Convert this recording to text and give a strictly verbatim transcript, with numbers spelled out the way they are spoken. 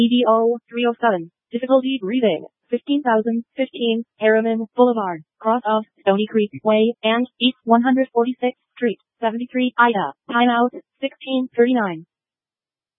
E D O three oh seven. Difficulty breathing. fifteen thousand fifteen, Harriman Boulevard, cross of Stony Creek Way, and East one hundred forty-sixth Street, seventy-three, Ida. Timeout, sixteen thirty-nine.